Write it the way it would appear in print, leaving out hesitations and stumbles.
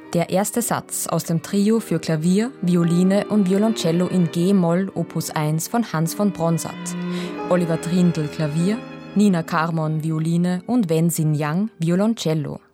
Der erste Satz aus dem Trio für Klavier, Violine und Violoncello in G-Moll Opus 1 von Hans von Bronsart. Oliver Trindl Klavier, Nina Carmon Violine und Wen Xin Yang Violoncello.